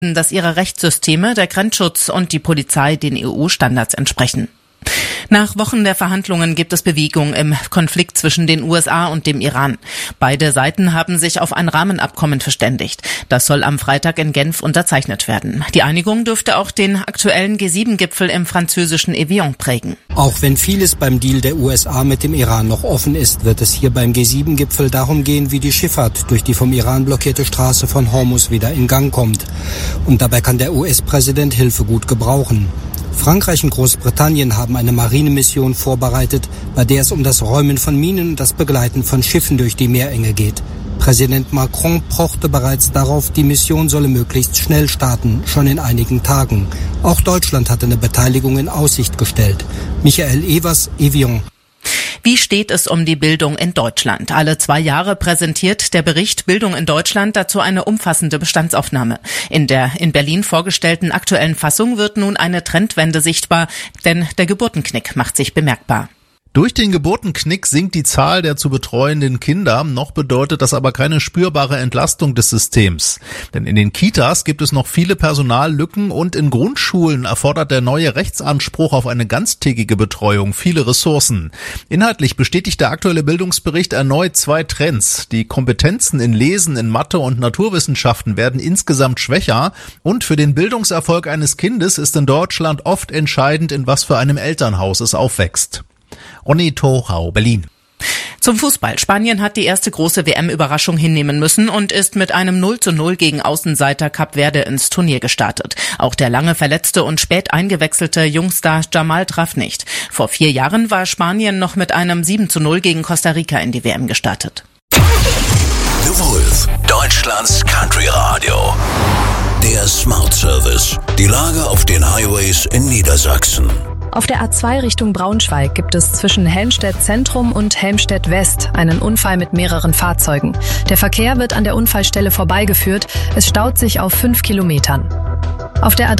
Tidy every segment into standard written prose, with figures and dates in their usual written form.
dass ihre Rechtssysteme, der Grenzschutz und die Polizei den EU-Standards entsprechen. Nach Wochen der Verhandlungen gibt es Bewegung im Konflikt zwischen den USA und dem Iran. Beide Seiten haben sich auf ein Rahmenabkommen verständigt. Das soll am Freitag in Genf unterzeichnet werden. Die Einigung dürfte auch den aktuellen G7-Gipfel im französischen Evian prägen. Auch wenn vieles beim Deal der USA mit dem Iran noch offen ist, wird es hier beim G7-Gipfel darum gehen, wie die Schifffahrt durch die vom Iran blockierte Straße von Hormuz wieder in Gang kommt. Und dabei kann der US-Präsident Hilfe gut gebrauchen. Frankreich und Großbritannien haben eine Marinemission vorbereitet, bei der es um das Räumen von Minen und das Begleiten von Schiffen durch die Meerenge geht. Präsident Macron pochte bereits darauf, die Mission solle möglichst schnell starten, schon in einigen Tagen. Auch Deutschland hatte eine Beteiligung in Aussicht gestellt. Michael Evers, Evian. Wie steht es um die Bildung in Deutschland? Alle 2 Jahre präsentiert der Bericht Bildung in Deutschland dazu eine umfassende Bestandsaufnahme. In der in Berlin vorgestellten aktuellen Fassung wird nun eine Trendwende sichtbar, denn der Geburtenknick macht sich bemerkbar. Durch den Geburtenknick sinkt die Zahl der zu betreuenden Kinder, noch bedeutet das aber keine spürbare Entlastung des Systems. Denn in den Kitas gibt es noch viele Personallücken und in Grundschulen erfordert der neue Rechtsanspruch auf eine ganztägige Betreuung viele Ressourcen. Inhaltlich bestätigt der aktuelle Bildungsbericht erneut 2 Trends. Die Kompetenzen in Lesen, in Mathe und Naturwissenschaften werden insgesamt schwächer und für den Bildungserfolg eines Kindes ist in Deutschland oft entscheidend, in was für einem Elternhaus es aufwächst. Ronny Torau, Berlin. Zum Fußball. Spanien hat die erste große WM-Überraschung hinnehmen müssen und ist mit einem 0:0 gegen Außenseiter Kap Verde ins Turnier gestartet. Auch der lange verletzte und spät eingewechselte Jungstar Jamal traf nicht. Vor 4 Jahren war Spanien noch mit einem 7:0 gegen Costa Rica in die WM gestartet. The Wolf, Deutschlands Country Radio. Der Smart Service. Die Lage auf den Highways in Niedersachsen. Auf der A2 Richtung Braunschweig gibt es zwischen Helmstedt Zentrum und Helmstedt West einen Unfall mit mehreren Fahrzeugen. Der Verkehr wird an der Unfallstelle vorbeigeführt. Es staut sich auf 5 Kilometern. Auf der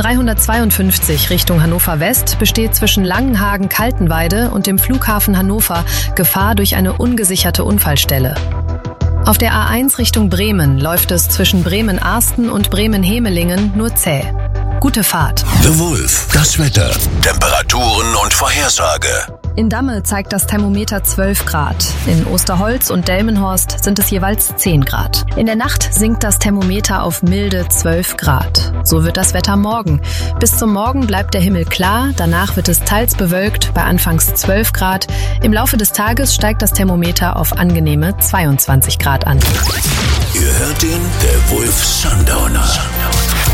A352 Richtung Hannover West besteht zwischen Langenhagen-Kaltenweide und dem Flughafen Hannover Gefahr durch eine ungesicherte Unfallstelle. Auf der A1 Richtung Bremen läuft es zwischen Bremen-Arsten und Bremen-Hemelingen nur zäh. Gute Fahrt. The Wolf, das Wetter, Temperaturen und Vorhersage. In Damme zeigt das Thermometer 12 Grad. In Osterholz und Delmenhorst sind es jeweils 10 Grad. In der Nacht sinkt das Thermometer auf milde 12 Grad. So wird das Wetter morgen. Bis zum Morgen bleibt der Himmel klar, danach wird es teils bewölkt bei anfangs 12 Grad. Im Laufe des Tages steigt das Thermometer auf angenehme 22 Grad an. Ihr hört den, der Wolf Sundowner.